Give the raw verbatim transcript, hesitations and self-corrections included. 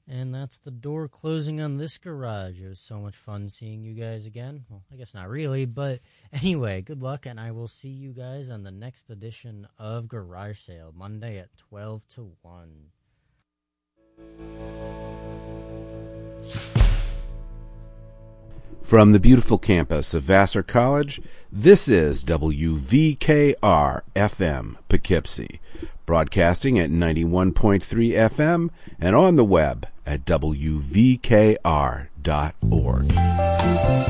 And that's the door closing on this garage. It was so much fun seeing you guys again. Well, I guess not really, but anyway, good luck, and I will see you guys on the next edition of Garage Sale, Monday at twelve to one. From the beautiful campus of Vassar College, this is W V K R F M Poughkeepsie, broadcasting at ninety-one point three F M and on the web at W V K R dot org.